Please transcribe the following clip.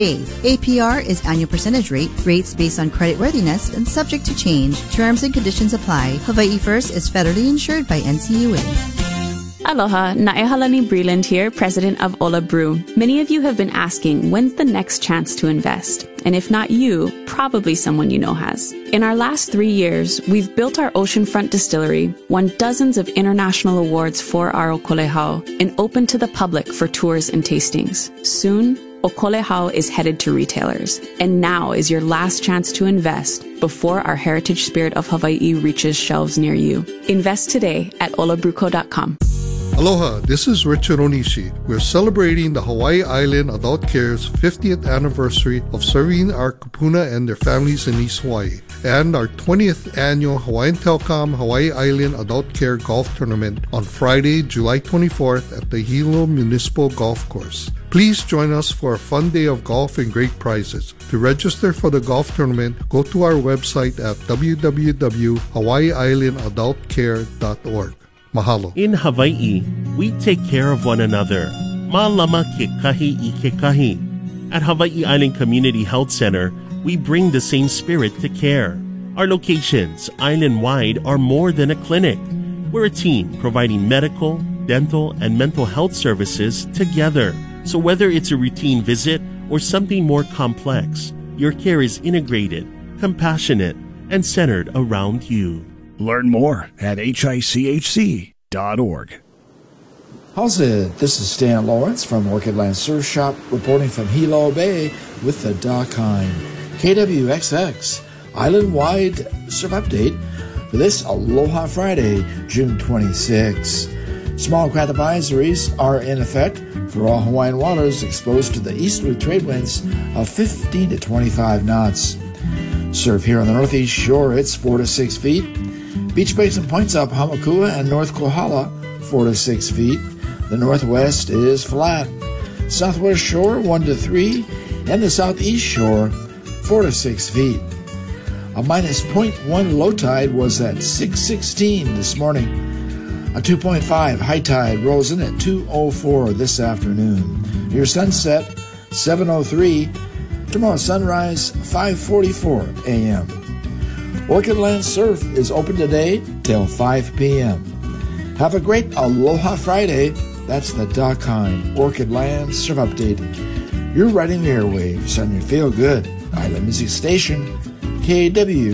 APR is annual percentage rate. Rates based on creditworthiness and subject to change. Terms and conditions apply. Hawaii First is federally insured by NCUA. Aloha, Naehalani Breland here, president of Ola Brew. Many of you have been asking, when's the next chance to invest? And if not you, probably someone you know has. In our last 3 years, we've built our oceanfront distillery, won dozens of international awards for our Okolehau, and opened to the public for tours and tastings. Soon, Okolehau is headed to retailers. And now is your last chance to invest before our heritage spirit of Hawaii reaches shelves near you. Invest today at olabruco.com. Aloha, this is Richard Onishi. We're celebrating the Hawaii Island Adult Care's 50th anniversary of serving our kupuna and their families in East Hawaii, and our 20th annual Hawaiian Telcom Hawaii Island Adult Care Golf Tournament on Friday, July 24th at the Hilo Municipal Golf Course. Please join us for a fun day of golf and great prizes. To register for the golf tournament, go to our website at www.hawaiiislandadultcare.org. Mahalo. In Hawaii, we take care of one another. Ma'alama ke kahi I ke kahi. At Hawaii Island Community Health Center, we bring the same spirit to care. Our locations, island-wide, are more than a clinic. We're a team providing medical, dental, and mental health services together. So whether it's a routine visit or something more complex, your care is integrated, compassionate, and centered around you. Learn more at hichc.org. How's it? This is Stan Lawrence from Orchid Land Surf Shop reporting from Hilo Bay with the Dock Hine. KWXX Island-wide surf update for this Aloha Friday, June 26. Small craft advisories are in effect for all Hawaiian waters exposed to the easterly trade winds of 15 to 25 knots. Surf here on the northeast shore, it's 4 to 6 feet. Beach breaks and points up Hamakua and North Kohala, 4 to 6 feet. The northwest is flat. Southwest shore, 1 to 3. And the southeast shore, 4 to 6 feet. A minus 0.1 low tide was at 6:16 this morning. A 2.5 high tide rolls in at 2:04 this afternoon. Your sunset, 7:03. Tomorrow sunrise, 5:44 a.m. Orchid Land Surf is open today till 5 p.m. Have a great Aloha Friday. That's the Dock Hine Orchid Land Surf Update. You're riding the airwaves on your feel-good Island Music Station, KW.